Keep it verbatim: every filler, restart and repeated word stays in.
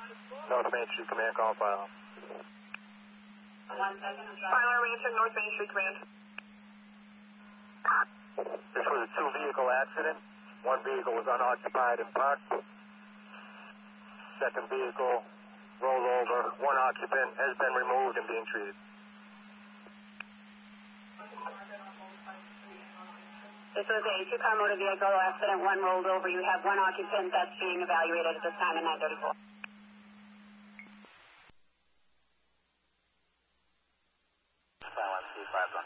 North Main Street Command, call file. File Arlington, North Main Street Command. This was a two-vehicle accident. One vehicle was unoccupied and parked. Second vehicle rolled over. One occupant has been removed and being treated. This was a two-car motor vehicle accident. One rolled over. You have one occupant that's being evaluated at this time in nine thirty-four. Silence, two five one.